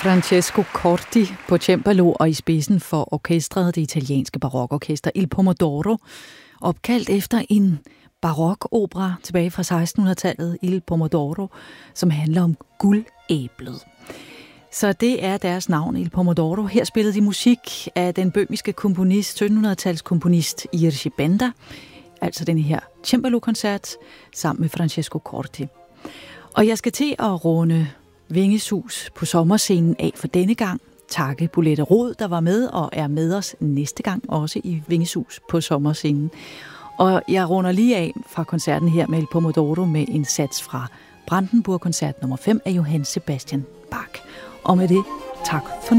Francesco Corti på cembalo og i spidsen for orkestret, det italienske barokorkester Il Pomodoro, opkaldt efter en barokopera tilbage fra 1600-tallet, Il Pomodoro, som handler om guldæblet. Så det er deres navn, Il Pomodoro. Her spillede de musik af den bøhmiske komponist, 1700-talskomponist Jerzy Benda, altså den her cembalo-koncert sammen med Francesco Corti. Og jeg skal til at runde Vingesus på sommerscenen af for denne gang. Takke Bolette Rod, der var med og er med os næste gang, også i Vingesus på sommerscenen. Og jeg runder lige af fra koncerten her med Il Pomodoro med en sats fra Brandenburg-koncert nummer 5 af Johann Sebastian Bach. Og med det, tak for